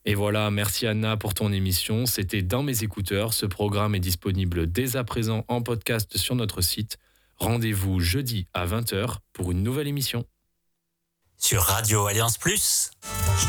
Et voilà, merci Anna pour ton émission. C'était Dans mes écouteurs. Ce programme est disponible dès à présent en podcast sur notre site. Rendez-vous jeudi à 20h pour une nouvelle émission. Sur Radio Alliance Plus.